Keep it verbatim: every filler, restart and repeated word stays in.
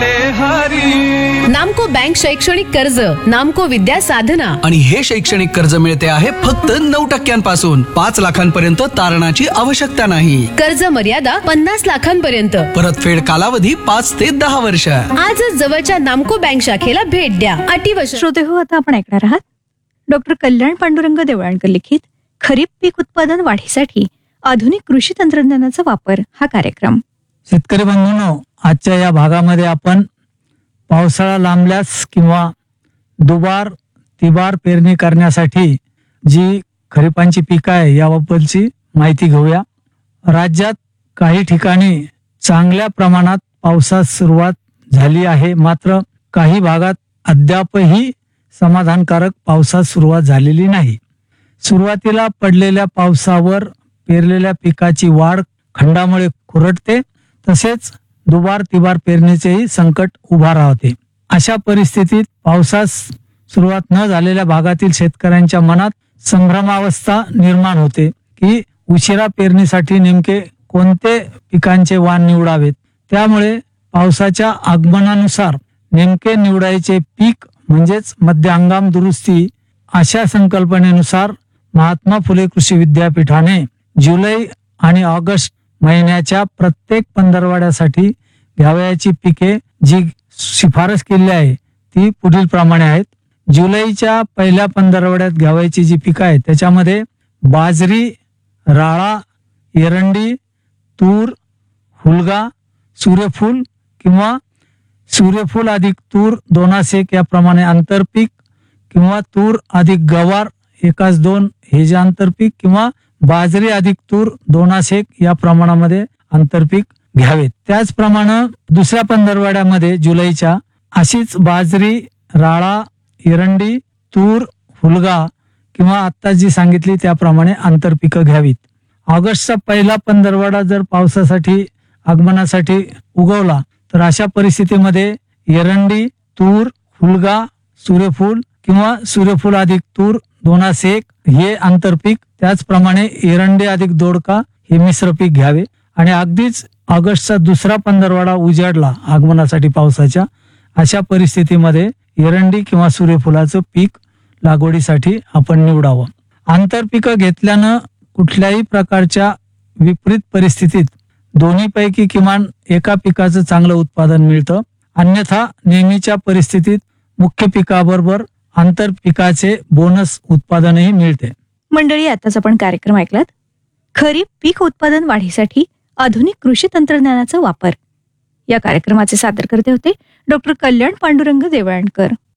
नामको बँक शैक्षणिक कर्ज, नामको विद्या साधना आणि हे शैक्षणिक कर्ज मिळते आहे फक्त नऊ टक्क्यांपासून पाच लाखांपर्यंत तारणाची आवश्यकता नाही. कर्ज मर्यादा पन्नास लाखांपर्यंत. परतफेड कालावधी पाच ते दहा वर्ष. आजच जवळच्या नामको बँक शाखेला भेट द्या. अटी व श्रोते हो, आता आपण ऐकणार आहात डॉक्टर कल्याण पांडुरंग देवळाणकर लिखित खरीप पीक उत्पादन वाढीसाठी आधुनिक कृषी तंत्रज्ञानाचा वापर हा कार्यक्रम. शेतकरी बंधूंनो, आजच्या या भागामध्ये आपण पावसाळा लांबल्यास किंवा दुबार तिबार पेरणी करण्यासाठी जी खरीपांची पिकं आहे याबद्दलची माहिती घेऊया. राज्यात काही ठिकाणी चांगल्या प्रमाणात पावसास सुरुवात झाली आहे, मात्र काही भागात अद्यापही समाधानकारक पावसास सुरुवात झालेली नाही. सुरुवातीला पडलेल्या पावसावर पेरलेल्या पिकाची वाढ खंडामुळे खुरटते, तसेच दुबार तिबार पेरणीचेही संकट उभा राहते. अशा परिस्थितीत पावसास सुरुवात न झालेल्या भागातील शेतकऱ्यांच्या मनात संभ्रमावस्था निर्माण होते की उशिरा पेरणीसाठी नेमके कोणते पिकांचे वाण निवडावेत. त्यामुळे पावसाच्या आगमनानुसार नेमके निवडायचे पीक म्हणजेच मध्य हंगाम दुरुस्ती अशा संकल्पनेनुसार महात्मा फुले कृषी विद्यापीठाने जुलै आणि ऑगस्ट महिन्याच्या प्रत्येक पंधरवड्यासाठी घ्यावयाची पिके जी शिफारस केली आहे ती पुढील प्रमाणे आहेत. जुलैच्या पहिल्या पंधरवड्यात घ्यावयाची जी पिकं आहेत त्याच्यामध्ये बाजरी, राळा, एरंडी, तूर, हुलगा, सूर्यफूल किंवा सूर्यफूल अधिक तूर दोनास एक याप्रमाणे आंतरपीक किंवा तूर अधिक गवार एकाच दोन हे जे आंतरपीक किंवा बाजरी अधिक तूर दोनास एक या प्रमाणामध्ये आंतरपीक घ्यावेत. त्याचप्रमाणे दुसऱ्या पंधरवड्यामध्ये जुलैच्या अशीच बाजरी, राळा, एरंडी, तूर, हुलगा किंवा आता जी सांगितली त्याप्रमाणे आंतरपिकं घ्यावीत. ऑगस्टचा पहिला पंधरवडा जर पावसासाठी आगमनासाठी उगवला तर अशा परिस्थितीमध्ये एरंडी, तूर, हुलगा, सूर्यफूल किंवा सूर्यफूल अधिक तूर दोनास एक हे आंतरपीक, त्याचप्रमाणे एरंडी अधिक दोडका हे मिश्र पीक घ्यावे. आणि अगदीच ऑगस्टचा दुसरा पंधरवडा उजाडला आगमनासाठी पावसाच्या, अशा परिस्थितीमध्ये एरंडी किंवा सूर्यफुलाचं पीक लागवडीसाठी आपण निवडावं. आंतरपिकं घेतल्यानं कुठल्याही प्रकारच्या विपरीत परिस्थितीत दोन्हीपैकी किमान एका पिकाचं चांगलं उत्पादन मिळतं. अन्यथा नेहमीच्या परिस्थितीत मुख्य पिकाबरोबर आंतरपिकाचे बोनस उत्पादनही मिळते. मंडळी, आताच आपण कार्यक्रम ऐकलात खरीप पीक उत्पादन वाढीसाठी आधुनिक कृषी तंत्रज्ञानाचा वापर. या कार्यक्रमाचे सादर करते होते डॉक्टर कल्याण पांडुरंग देवळाणकर.